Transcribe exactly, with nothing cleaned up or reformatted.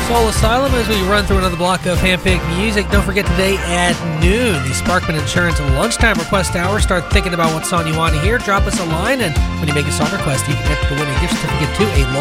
Soul Asylum as we run through another block of handpicked music. Don't forget today at noon, the Sparkman Insurance Lunchtime Request Hour. Start thinking about what song you want to hear. Drop us a line, and when you make a song request, you can enter to win a gift certificate to a local